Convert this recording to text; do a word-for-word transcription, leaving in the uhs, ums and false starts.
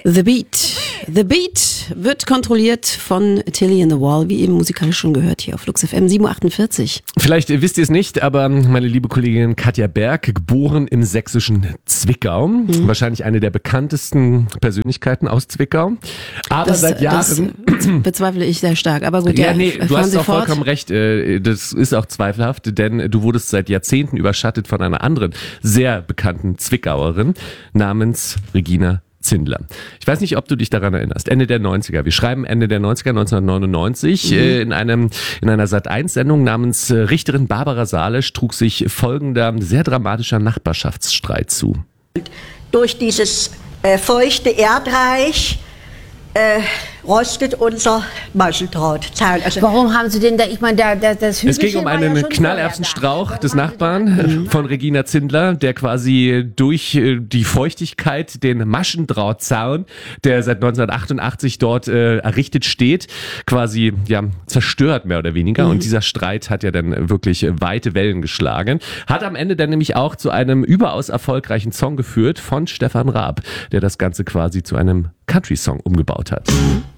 The Beat. The Beat wird kontrolliert von Tilly in the Wall, wie eben musikalisch schon gehört hier auf Flux F M sieben Uhr achtundvierzig. Vielleicht wisst ihr es nicht, aber meine liebe Kollegin Katja Berg, geboren im sächsischen Zwickau, mhm. wahrscheinlich eine der bekanntesten Persönlichkeiten aus Zwickau, aber das, seit Jahren... Das bezweifle ich sehr stark, aber gut, ja, ja, nee, du hast Sie auch fort. vollkommen recht, das ist auch zweifelhaft, denn du wurdest seit Jahrzehnten überschattet von einer anderen sehr bekannten Zwickauerin namens Regina Zindler. Ich weiß nicht, ob du dich daran erinnerst. Ende der neunziger. Wir schreiben Ende der neunziger, neunzehnhundertneunundneunzig. Mhm. Äh, in einem, in einer Sat eins Sendung namens äh, Richterin Barbara Salisch trug sich folgender sehr dramatischer Nachbarschaftsstreit zu. Durch dieses äh, feuchte Erdreich äh, rostet unser Maschendrahtzaun. Also Warum haben Sie denn da, ich meine, da, da, das Es ging um Hügelchen war einen ja schon Knallerbsenstrauch vorher da. des Warum haben Sie Nachbarn von Regina Zindler, der quasi durch äh, die Feuchtigkeit den Maschendrahtzaun, der seit neunzehnhundertachtundachtzig dort äh, errichtet steht, quasi ja zerstört mehr oder weniger. Mhm. Und dieser Streit hat ja dann wirklich weite Wellen geschlagen. Hat am Ende dann nämlich auch zu einem überaus erfolgreichen Song geführt von Stefan Raab, der das Ganze quasi zu einem Country-Song umgebaut hat. Mhm.